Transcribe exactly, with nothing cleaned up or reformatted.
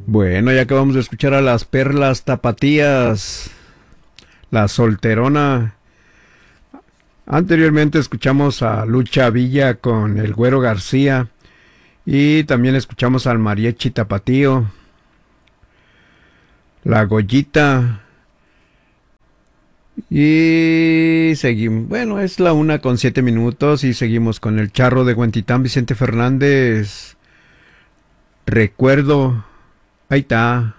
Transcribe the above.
Bueno, ya acabamos de escuchar a las Perlas Tapatías, La Solterona. Anteriormente escuchamos a Lucha Villa con el Güero García y también escuchamos al Mariachi Tapatío, La Goyita. Y seguimos, bueno, es la una con siete minutos y seguimos con el Charro de Huentitán, Vicente Fernández. Recuerdo, ahí está.